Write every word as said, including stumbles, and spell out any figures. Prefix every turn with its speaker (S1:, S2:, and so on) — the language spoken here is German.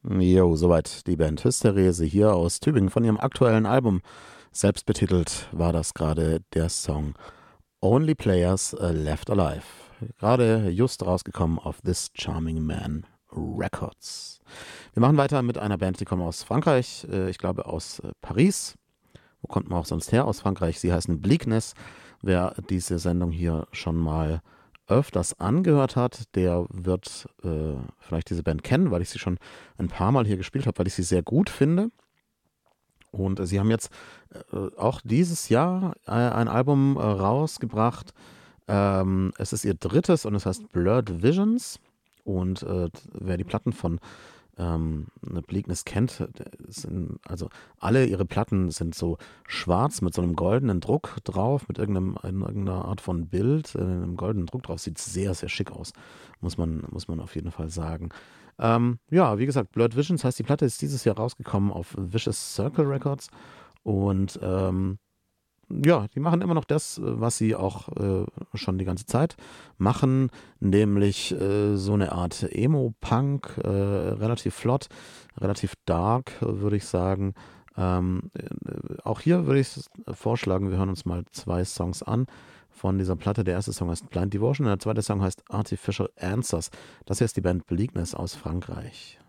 S1: Jo, soweit die Band Hysterese hier aus Tübingen von ihrem aktuellen Album. Selbstbetitelt war das gerade der Song Only Players äh, Left Alive. Gerade just rausgekommen auf This Charming Man Records. Wir machen weiter mit einer Band, die kommt aus Frankreich, äh, ich glaube aus äh, Paris. Wo kommt man auch sonst her aus Frankreich? Sie heißen Bleakness. Wer diese Sendung hier schon mal öfters angehört hat, der wird äh, vielleicht diese Band kennen, weil ich sie schon ein paar Mal hier gespielt habe, weil ich sie sehr gut finde. Und äh, sie haben jetzt äh, auch dieses Jahr äh, ein Album äh, rausgebracht. Ähm, es ist ihr drittes und es heißt Blurred Visions. Und äh, wer die Platten von ähm, eine Bleakness kennt, der sind, also alle ihre Platten sind so schwarz mit so einem goldenen Druck drauf, mit irgendeinem, in irgendeiner Art von Bild, äh, einem goldenen Druck drauf. Sieht sehr, sehr schick aus, muss man, muss man auf jeden Fall sagen. Ähm, ja, wie gesagt, Blurred Visions heißt die Platte, ist dieses Jahr rausgekommen auf Vicious Circle Records und ähm, ja, die machen immer noch das, äh, was sie auch äh, schon die ganze Zeit machen, nämlich äh, so eine Art Emo-Punk, äh, relativ flott, relativ dark, äh, würde ich sagen. Ähm, äh, auch hier würde ich vorschlagen, wir hören uns mal zwei Songs an von dieser Platte. Der erste Song heißt Blind Devotion und der zweite Song heißt Artificial Answers. Das hier ist die Band Bleakness aus Frankreich.